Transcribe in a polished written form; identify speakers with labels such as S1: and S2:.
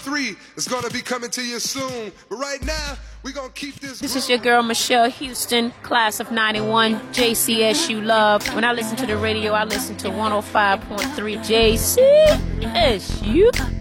S1: 3 is going to be coming to you soon. But right now, we're going to keep this.
S2: This is your girl, Michelle Houston, class of 91, JCSU Love. When I listen to the radio, I listen to 105.3 JCSU.